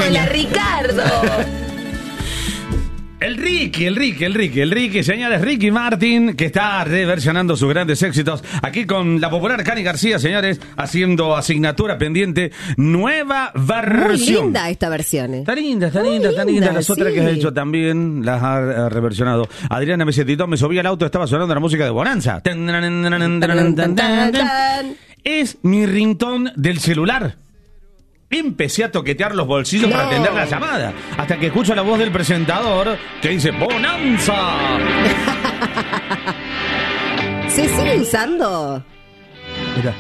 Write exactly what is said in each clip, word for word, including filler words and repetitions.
Hola, Ricardo. El Ricky, el Ricky, el Ricky, el Ricky, señores, Ricky Martin, que está reversionando sus grandes éxitos aquí con la popular Cani García, señores, haciendo asignatura pendiente, nueva versión. Muy linda esta versión. ¿eh? Está linda, está Muy linda, está linda. linda, Las otras sí. que has hecho también las ha eh, reversionado. Adriana Mesetito, me subí al auto, estaba sonando la música de Bonanza. Tan, tan, tan. Es mi ringtone del celular. Empecé a toquetear los bolsillos No. para atender la llamada, hasta que escucho la voz del presentador que dice ¡Bonanza! ¿Se sigue usando? Mira.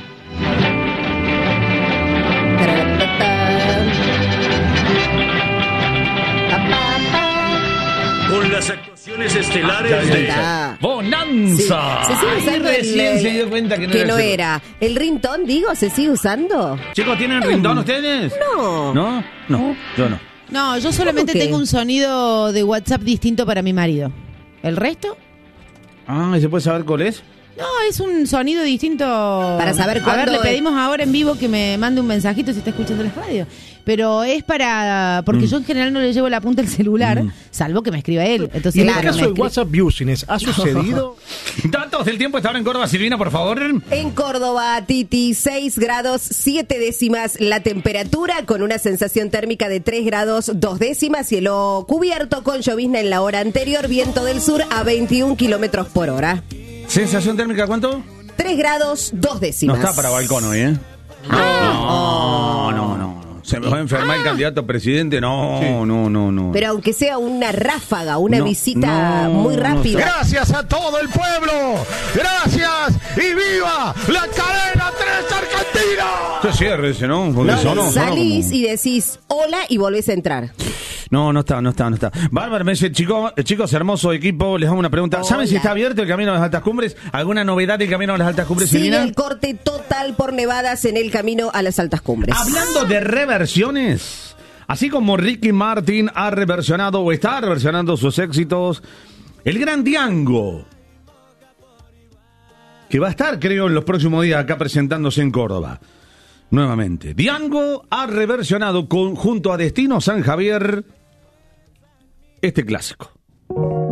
Con las actuaciones estelares Ya, ya, de... ya. ¡Bonanza! Sí. Se sigue usando Ay, el- recién el- se dio cuenta que no que era no el era. ¿El ringtone, digo, se sigue usando? Chicos, ¿tienen ringtone ustedes? No. ¿No? No, yo no. No, yo solamente ¿Cómo que? tengo un sonido de WhatsApp distinto para mi marido. ¿El resto? Ah, ¿y se puede saber cuál es? No, es un sonido distinto. Para saber A cuándo ver, le es. pedimos ahora en vivo que me mande un mensajito si está escuchando la radio. Pero es para... Porque Mm. yo en general no le llevo la punta al celular, Mm. salvo que me escriba él. Entonces, Y en el cuando caso me de escri- WhatsApp Business, ¿ha sucedido? Datos del tiempo está ahora en Córdoba, Silvina, por favor. En Córdoba, Titi, seis grados, siete décimas la temperatura, con una sensación térmica de tres grados, dos décimas, cielo cubierto con llovizna en la hora anterior, viento del sur a veintiún kilómetros por hora. ¿Sensación térmica cuánto? tres grados, dos No décimas. está para balcón hoy, ¿eh? No, no, no. no. Se me va a enfermar el candidato a presidente. No, no, no, no. Pero aunque sea una ráfaga, una No, visita no, muy no rápida. Gracias a todo el pueblo. Gracias y viva la cadena tres Argentina. Se cierre ese, ¿no? Porque No, sonó, sonó salís como- y decís hola y volvés a entrar. No, no está, no está, no está. Bárbara me dice, chicos, chicos, hermoso equipo, les hago una pregunta. ¿Saben si Hola. está abierto el camino a las altas cumbres? ¿Alguna novedad del camino a las altas cumbres, Sigue Silvina? el corte total por nevadas en el camino a las altas cumbres. Hablando de reversiones, así como Ricky Martin ha reversionado o está reversionando sus éxitos, el gran Diango, que va a estar, creo, en los próximos días acá presentándose en Córdoba. Nuevamente, Diango ha reversionado con, junto a Destino San Javier este clásico.